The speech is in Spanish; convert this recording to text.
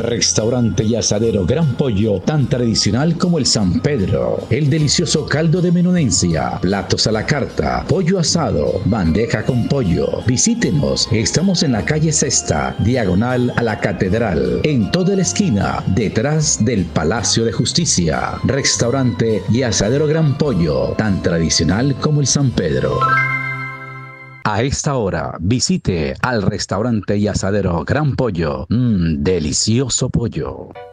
Restaurante y asadero Gran Pollo, tan tradicional como el San Pedro. El delicioso caldo de menudencia, platos a la carta, pollo asado, bandeja con pollo. Visítenos, estamos en la calle Sexta, diagonal a la Catedral, en toda la esquina, detrás del Palacio de Justicia. Restaurante y asadero Gran Pollo, tan tradicional como el San Pedro. A esta hora, visite al restaurante y asadero Gran Pollo. Delicioso pollo.